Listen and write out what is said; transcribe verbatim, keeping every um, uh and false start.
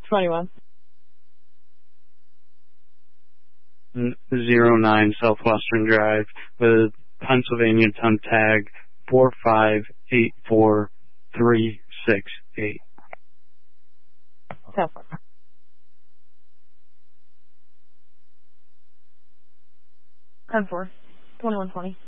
twenty-one. zero nine Southwestern Drive with Pennsylvania temp tag four five eight four three six eight. ten four. ten four. twenty-one twenty.